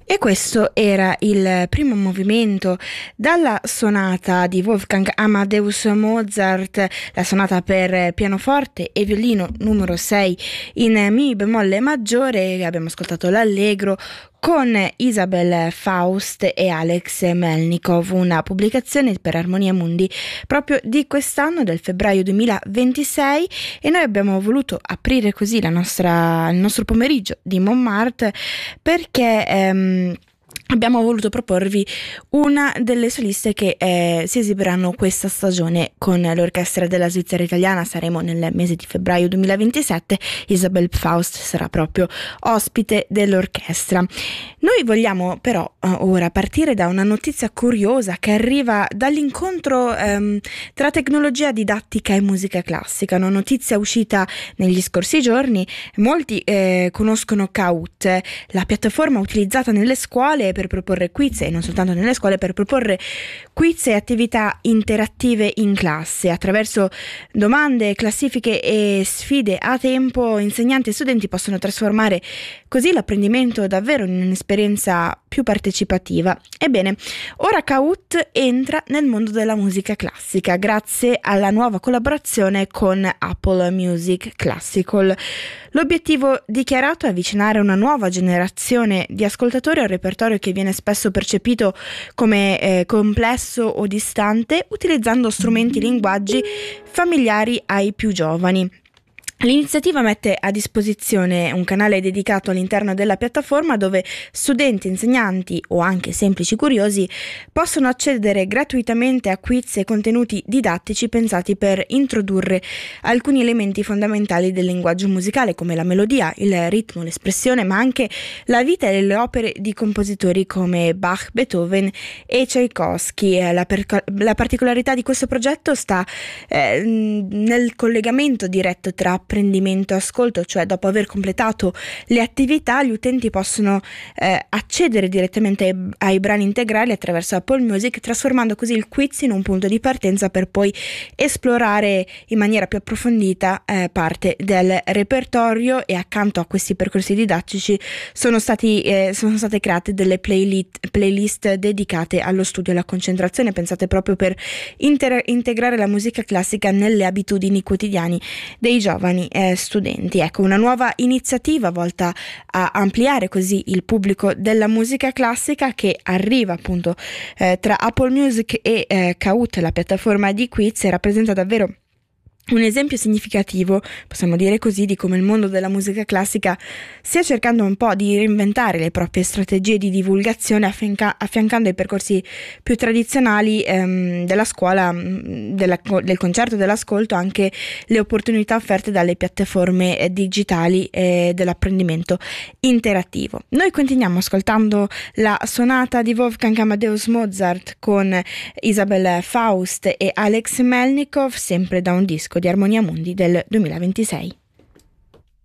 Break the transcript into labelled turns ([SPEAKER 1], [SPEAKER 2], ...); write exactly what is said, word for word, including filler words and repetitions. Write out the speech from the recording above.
[SPEAKER 1] E questo era il primo movimento dalla sonata di Wolfgang Amadeus Mozart, la sonata per pianoforte e violino numero sei in mi bemolle maggiore. Abbiamo ascoltato l'allegro con Isabel Faust e Alex Melnikov, una pubblicazione per Armonia Mundi proprio di quest'anno, del febbraio duemilaventisei, e noi abbiamo voluto aprire così la nostra, il nostro pomeriggio di Montmartre perché ehm, abbiamo voluto proporvi una delle soliste che eh, si esibiranno questa stagione con l'Orchestra della Svizzera Italiana. Saremo nel mese di febbraio duemilaventisette. Isabel Faust sarà proprio ospite dell'orchestra. Noi vogliamo però eh, ora partire da una notizia curiosa che arriva dall'incontro ehm, tra tecnologia didattica e musica classica, una notizia uscita negli scorsi giorni. Molti eh, conoscono Kahoot, la piattaforma utilizzata nelle scuole per proporre quiz, e non soltanto nelle scuole, per proporre quiz e attività interattive in classe. Attraverso domande, classifiche e sfide a tempo, insegnanti e studenti possono trasformare così l'apprendimento davvero in un'esperienza più partecipativa. Ebbene, ora Kahoot entra nel mondo della musica classica grazie alla nuova collaborazione con Apple Music Classical. L'obiettivo dichiarato è avvicinare una nuova generazione di ascoltatori al repertorio che viene spesso percepito come eh, complesso o distante, utilizzando strumenti e linguaggi familiari ai più giovani. L'iniziativa mette a disposizione un canale dedicato all'interno della piattaforma dove studenti, insegnanti o anche semplici curiosi possono accedere gratuitamente a quiz e contenuti didattici pensati per introdurre alcuni elementi fondamentali del linguaggio musicale, come la melodia, il ritmo, l'espressione, ma anche la vita e le opere di compositori come Bach, Beethoven e Tchaikovsky. La, per- la particolarità di questo progetto sta eh, nel collegamento diretto tra apprendimento e ascolto, cioè dopo aver completato le attività gli utenti possono eh, accedere direttamente ai, ai brani integrali attraverso Apple Music, trasformando così il quiz in un punto di partenza per poi esplorare in maniera più approfondita eh, parte del repertorio. E accanto a questi percorsi didattici sono stati eh, sono state create delle playlist, playlist dedicate allo studio e alla concentrazione, pensate proprio per inter- integrare la musica classica nelle abitudini quotidiane dei giovani Eh, studenti. Ecco, una nuova iniziativa volta a ampliare così il pubblico della musica classica, che arriva appunto eh, tra Apple Music e eh, Kahoot, la piattaforma di quiz, e rappresenta davvero un esempio significativo, possiamo dire così, di come il mondo della musica classica stia cercando un po' di reinventare le proprie strategie di divulgazione, affianca- affiancando ai percorsi più tradizionali ehm, della scuola, della, del concerto e dell'ascolto, anche le opportunità offerte dalle piattaforme eh, digitali e dell'apprendimento interattivo. Noi continuiamo ascoltando la sonata di Wolfgang Amadeus Mozart con Isabel Faust e Alex Melnikov, sempre da un disco di Armonia Mundi del duemilaventisei.